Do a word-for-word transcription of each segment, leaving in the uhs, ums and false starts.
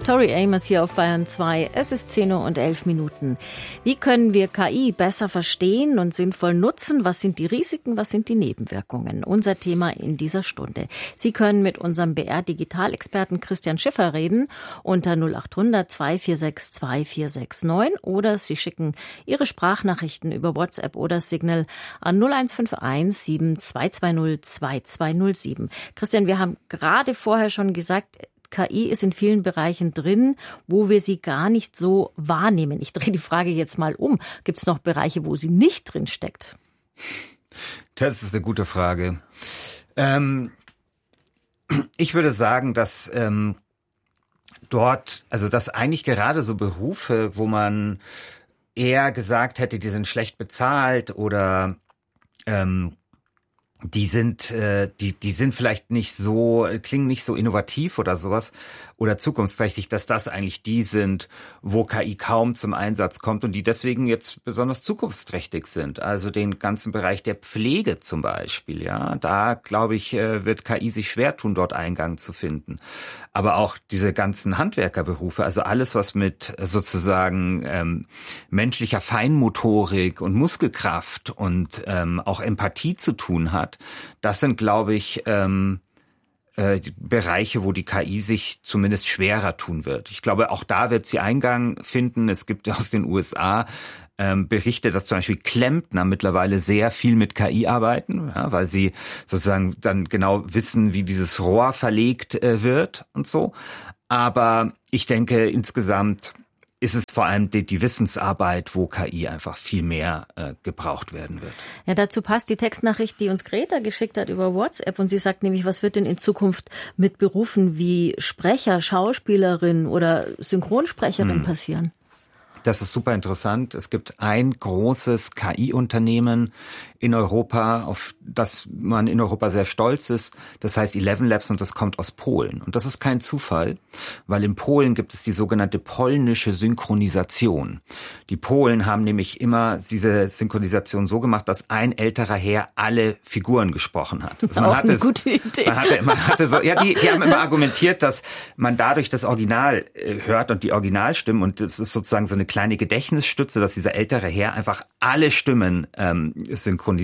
Tori Amos hier auf Bayern zwei. Es ist zehn Uhr und elf Minuten. Wie können wir K I besser verstehen und sinnvoll nutzen? Was sind die Risiken? Was sind die Nebenwirkungen? Unser Thema in dieser Stunde. Sie können mit unserem B R-Digitalexperten Christian Schiffer reden unter null acht hundert zwei vier sechs zwei vier sechs neun oder Sie schicken Ihre Sprachnachrichten über WhatsApp oder Signal an null eins fünf eins sieben zwei zwei null zwei zwei null sieben. Christian, wir haben gerade vorher schon gesagt, K I ist in vielen Bereichen drin, wo wir sie gar nicht so wahrnehmen. Ich drehe die Frage jetzt mal um. Gibt es noch Bereiche, wo sie nicht drin steckt? Das ist eine gute Frage. Ähm, ich würde sagen, dass ähm, dort, also dass eigentlich gerade so Berufe, wo man eher gesagt hätte, die sind schlecht bezahlt oder ähm, Die sind, äh, die, die sind vielleicht nicht so, klingen nicht so innovativ oder sowas oder zukunftsträchtig, dass das eigentlich die sind, wo K I kaum zum Einsatz kommt und die deswegen jetzt besonders zukunftsträchtig sind. Also den ganzen Bereich der Pflege zum Beispiel, ja, da glaube ich, äh, wird K I sich schwer tun, dort Eingang zu finden. Aber auch diese ganzen Handwerkerberufe, also alles, was mit sozusagen ähm, menschlicher Feinmotorik und Muskelkraft und ähm, auch Empathie zu tun hat, das sind, glaube ich, ähm, äh, Bereiche, wo die K I sich zumindest schwerer tun wird. Ich glaube, auch da wird sie Eingang finden. Es gibt aus den U S A ähm, Berichte, dass zum Beispiel Klempner mittlerweile sehr viel mit K I arbeiten, ja, weil sie sozusagen dann genau wissen, wie dieses Rohr verlegt äh, wird und so. Aber ich denke, insgesamt ist es vor allem die, die Wissensarbeit, wo K I einfach viel mehr äh, gebraucht werden wird. Ja, dazu passt die Textnachricht, die uns Greta geschickt hat über WhatsApp. Und sie sagt nämlich, was wird denn in Zukunft mit Berufen wie Sprecher, Schauspielerin oder Synchronsprecherin hm. passieren? Das ist super interessant. Es gibt ein großes K I-Unternehmen in Europa, auf das man in Europa sehr stolz ist. Das heißt Eleven Labs und das kommt aus Polen. Und das ist kein Zufall, weil in Polen gibt es die sogenannte polnische Synchronisation. Die Polen haben nämlich immer diese Synchronisation so gemacht, dass ein älterer Herr alle Figuren gesprochen hat. Also man Auch hatte, eine gute Idee. Man hatte, man hatte so, ja, die, die haben immer argumentiert, dass man dadurch das Original hört und die Originalstimmen und das ist sozusagen so eine kleine Gedächtnisstütze, dass dieser ältere Herr einfach alle Stimmen ähm, synchronisiert.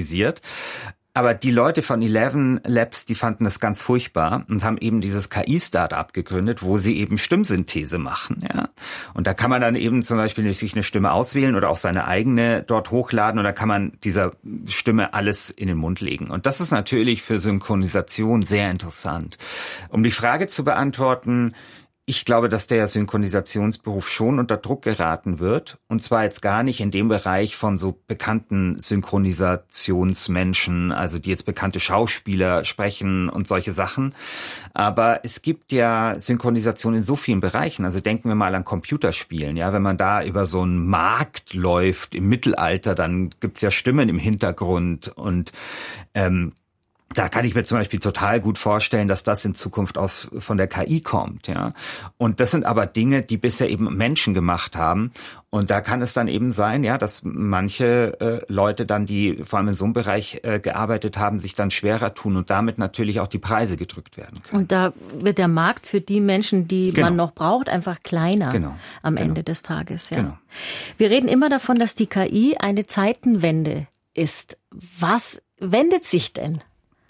Aber die Leute von Eleven Labs, die fanden das ganz furchtbar und haben eben dieses K I-Startup gegründet, wo sie eben Stimmsynthese machen. Ja, und da kann man dann eben zum Beispiel sich eine Stimme auswählen oder auch seine eigene dort hochladen und da kann man dieser Stimme alles in den Mund legen. Und das ist natürlich für Synchronisation sehr interessant. Um die Frage zu beantworten, ich glaube, dass der Synchronisationsberuf schon unter Druck geraten wird. Und zwar jetzt gar nicht in dem Bereich von so bekannten Synchronisationsmenschen, also die jetzt bekannte Schauspieler sprechen und solche Sachen. Aber es gibt ja Synchronisation in so vielen Bereichen. Also denken wir mal an Computerspielen. Ja, wenn man da über so einen Markt läuft im Mittelalter, dann gibt's ja Stimmen im Hintergrund und ähm, da kann ich mir zum Beispiel total gut vorstellen, dass das in Zukunft aus von der K I kommt, ja. Und das sind aber Dinge, die bisher eben Menschen gemacht haben. Und da kann es dann eben sein, ja, dass manche äh, Leute dann, die vor allem in so einem Bereich äh, gearbeitet haben, sich dann schwerer tun und damit natürlich auch die Preise gedrückt werden können. Und da wird der Markt für die Menschen, die genau. man noch braucht, einfach kleiner genau. am genau. Ende des Tages. Ja. Genau. Wir reden immer davon, dass die K I eine Zeitenwende ist. Was wendet sich denn?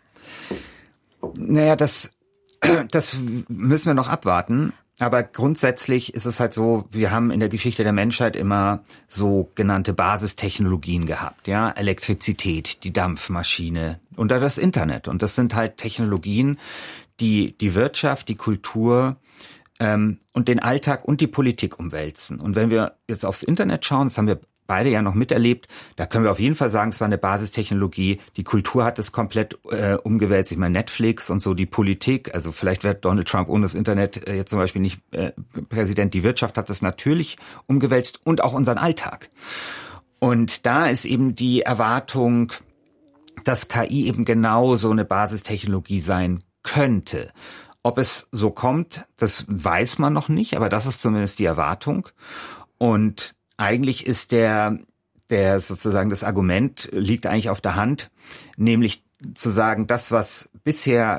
Naja, das, das müssen wir noch abwarten. Aber grundsätzlich ist es halt so, wir haben in der Geschichte der Menschheit immer so genannte Basistechnologien gehabt, ja, Elektrizität, die Dampfmaschine und das Internet. Und das sind halt Technologien, die die Wirtschaft, die Kultur ähm, und den Alltag und die Politik umwälzen. Und wenn wir jetzt aufs Internet schauen, das haben wir beide ja noch miterlebt, da können wir auf jeden Fall sagen, es war eine Basistechnologie. Die Kultur hat es komplett äh, umgewälzt. Ich meine, Netflix und so, die Politik, also vielleicht wird Donald Trump ohne das Internet äh, jetzt zum Beispiel nicht äh, Präsident. Die Wirtschaft hat es natürlich umgewälzt und auch unseren Alltag. Und da ist eben die Erwartung, dass K I eben genau so eine Basistechnologie sein könnte. Ob es so kommt, das weiß man noch nicht, aber das ist zumindest die Erwartung. Und eigentlich ist der, der sozusagen das Argument liegt eigentlich auf der Hand, nämlich zu sagen, das, was bisher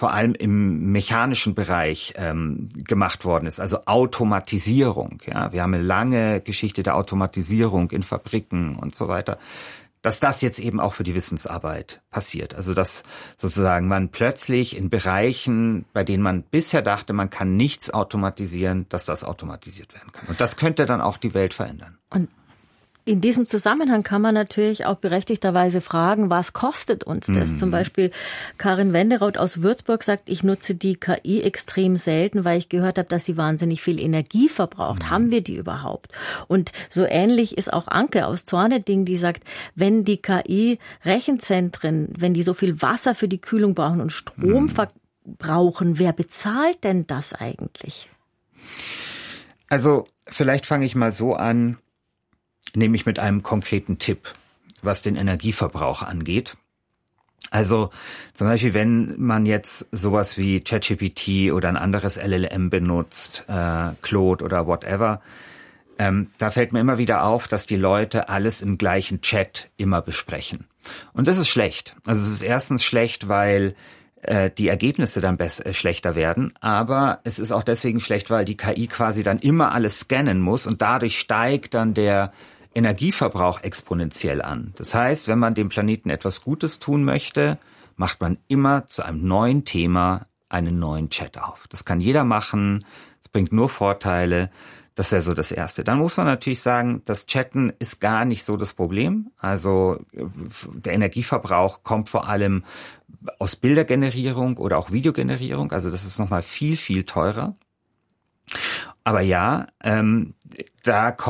vor allem im mechanischen Bereich ähm, gemacht worden ist, also Automatisierung. Ja, wir haben eine lange Geschichte der Automatisierung in Fabriken und so weiter. Dass das jetzt eben auch für die Wissensarbeit passiert. Also dass sozusagen man plötzlich in Bereichen, bei denen man bisher dachte, man kann nichts automatisieren, dass das automatisiert werden kann. Und das könnte dann auch die Welt verändern. Und in diesem Zusammenhang kann man natürlich auch berechtigterweise fragen, was kostet uns das? Mhm. Zum Beispiel Karin Wenderath aus Würzburg sagt, ich nutze die K I extrem selten, weil ich gehört habe, dass sie wahnsinnig viel Energie verbraucht. Mhm. Haben wir die überhaupt? Und so ähnlich ist auch Anke aus Zorneding, die sagt, wenn die K I-Rechenzentren, wenn die so viel Wasser für die Kühlung brauchen und Strom mhm. verbrauchen, wer bezahlt denn das eigentlich? Also vielleicht fange ich mal so an, nämlich mit einem konkreten Tipp, was den Energieverbrauch angeht. Also zum Beispiel, wenn man jetzt sowas wie ChatGPT oder ein anderes L L M benutzt, äh, Claude oder whatever, ähm, da fällt mir immer wieder auf, dass die Leute alles im gleichen Chat immer besprechen. Und das ist schlecht. Also es ist erstens schlecht, weil äh, die Ergebnisse dann besser, äh, schlechter werden, aber es ist auch deswegen schlecht, weil die K I quasi dann immer alles scannen muss und dadurch steigt dann der Energieverbrauch exponentiell an. Das heißt, wenn man dem Planeten etwas Gutes tun möchte, macht man immer zu einem neuen Thema einen neuen Chat auf. Das kann jeder machen, es bringt nur Vorteile. Das wäre so das Erste. Dann muss man natürlich sagen, das Chatten ist gar nicht so das Problem. Also der Energieverbrauch kommt vor allem aus Bildergenerierung oder auch Videogenerierung. Also das ist nochmal viel, viel teurer. Aber ja, ähm, da kommt